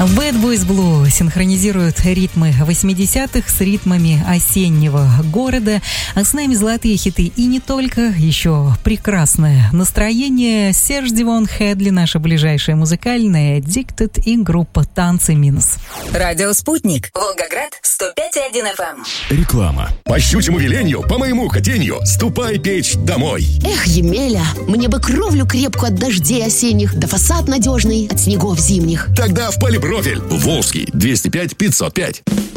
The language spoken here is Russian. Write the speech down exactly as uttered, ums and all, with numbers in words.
Bad Boys Blue синхронизируют ритмы восьмидесятых с ритмами осеннего города. А с нами золотые хиты и не только. Еще прекрасное настроение. Серж Дивон Хедли, наша ближайшая музыкальная, Addicted и группа «Танцы минус». Радио «Спутник». Волгоград, сто пять и один эф эм. Реклама. По щучьему велению, по моему хотению, ступай печь домой. Эх, Емеля, мне бы кровлю крепкую от дождей осенних, да фасад надежный от снегов зимних. Тогда в Полипрофиль. Волжский, двести пять пятьсот пять.